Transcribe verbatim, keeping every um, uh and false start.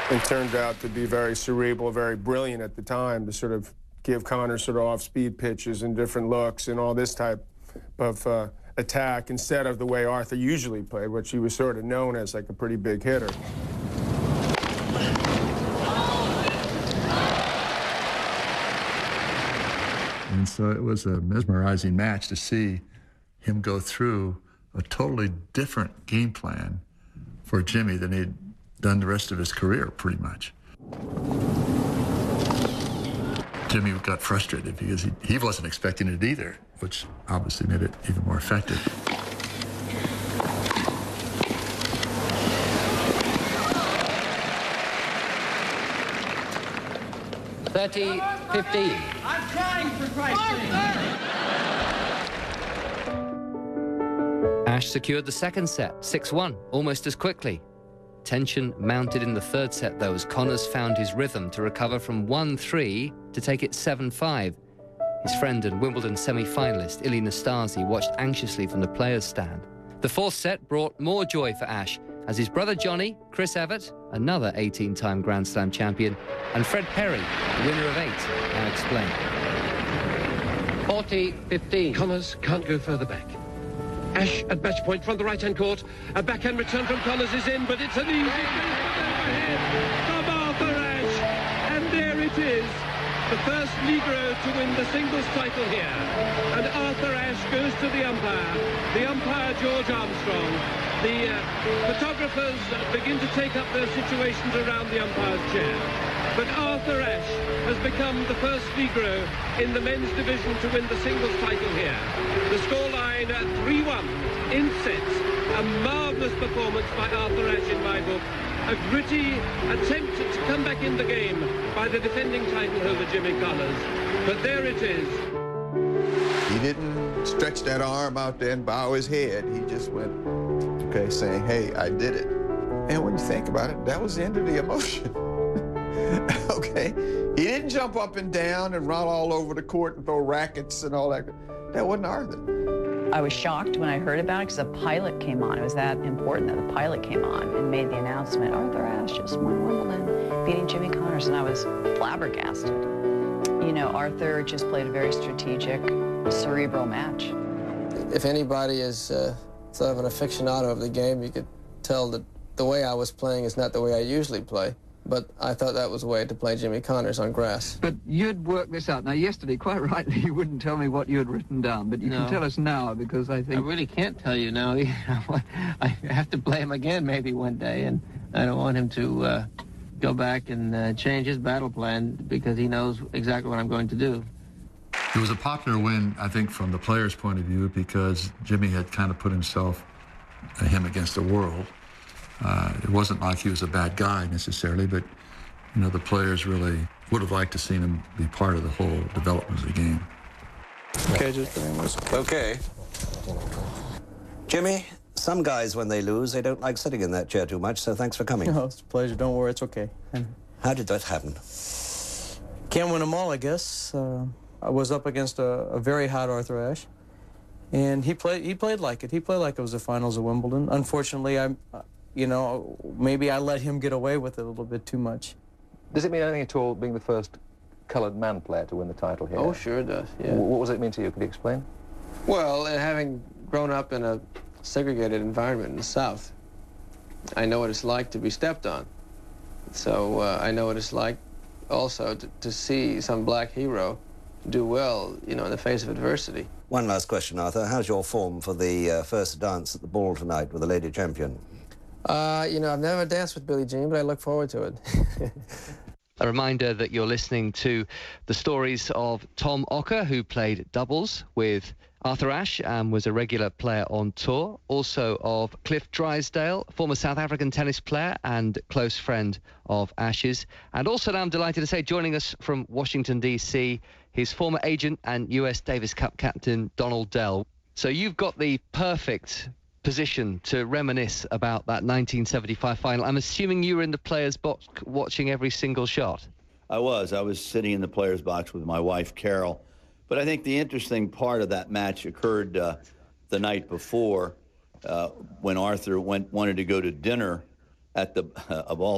and turned out to be very cerebral, very brilliant at the time to sort of give Connor sort of off-speed pitches and different looks and all this type of uh, attack instead of the way Arthur usually played, which he was sort of known as like a pretty big hitter. And so it was a mesmerizing match to see him go through a totally different game plan for Jimmy than he'd done the rest of his career, pretty much. Jimmy got frustrated because he, he wasn't expecting it either, which obviously made it even more effective. thirty fifteen. I'm trying, for Christ's sake. Ashe secured the second set, six one, almost as quickly. Tension mounted in the third set, though, as Connors found his rhythm to recover from one three to take it seven five. His friend and Wimbledon semi-finalist, Ilie Nastase, watched anxiously from the players' stand. The fourth set brought more joy for Ashe, as his brother Johnny, Chris Evert, another eighteen-time Grand Slam champion, and Fred Perry, the winner of eight, now explained. forty fifteen. Connors can't go further back. Ashe at match point from the right-hand court. A backhand return from Connors is in, but it's an easy overhead from Arthur Ashe. And there it is. The first Negro to win the singles title here. And Arthur Ashe goes to the umpire. The umpire, George Armstrong. The uh, photographers uh, begin to take up their situations around the umpire's chair. But Arthur Ashe has become the first Negro in the men's division to win the singles title here. The scoreline at three one in sets. A marvellous performance by Arthur Ashe in my book. A gritty attempt to come back in the game by the defending title holder, Jimmy Connors. But there it is. He didn't stretch that arm out there and bow his head. He just went, okay, saying, hey, I did it. And when you think about it, that was the end of the emotion. Okay? He didn't jump up and down and run all over the court and throw rackets and all that. That wasn't Arthur. I was shocked when I heard about it because a pilot came on. It was that important that the pilot came on and made the announcement, Arthur Ashe just won Wimbledon, beating Jimmy Connors, and I was flabbergasted. You know, Arthur just played a very strategic, cerebral match. If anybody is uh, sort of an aficionado of the game, you could tell that the way I was playing is not the way I usually play. But I thought that was the way to play Jimmy Connors on grass. But you'd worked this out. Now, yesterday, quite rightly, you wouldn't tell me what you had written down, but you no. can tell us now, because I think... I really can't tell you now. I have to play him again maybe one day, and I don't want him to uh, go back and uh, change his battle plan, because he knows exactly what I'm going to do. It was a popular win, I think, from the players' point of view, because Jimmy had kind of put himself, uh, him against the world. Uh, it wasn't like he was a bad guy necessarily, but you know the players really would have liked to seen him be part of the whole development of the game. Okay, just doing this. Okay. Jimmy, some guys when they lose, they don't like sitting in that chair too much, so thanks for coming. No, it's a pleasure. Don't worry, it's okay. How did that happen? Can't win them all, I guess. Uh, I was up against a, a very hot Arthur Ashe, and he played. He played like it. He played like it was the finals of Wimbledon. Unfortunately, I. You know, maybe I let him get away with it a little bit too much. Does it mean anything at all being the first coloured man player to win the title here? Oh, sure it does, yeah. What does it mean to you? Could you explain? Well, uh, having grown up in a segregated environment in the South, I know what it's like to be stepped on. So uh, I know what it's like also to, to see some black hero do well, you know, in the face of adversity. One last question, Arthur. How's your form for the uh, first dance at the ball tonight with the lady champion? Uh, you know, I've never danced with Billie Jean, but I look forward to it. A reminder that you're listening to the stories of Tom Ocker, who played doubles with Arthur Ashe and was a regular player on tour. Also of Cliff Drysdale, former South African tennis player and close friend of Ashe's. And also now I'm delighted to say, joining us from Washington, D C, his former agent and U S Davis Cup captain, Donald Dell. So you've got the perfect position to reminisce about that nineteen seventy-five final. I'm assuming you were in the players' box watching every single shot. I was. I was sitting in the players' box with my wife, Carol. But I think the interesting part of that match occurred uh, the night before uh, when Arthur went wanted to go to dinner at the, uh, of all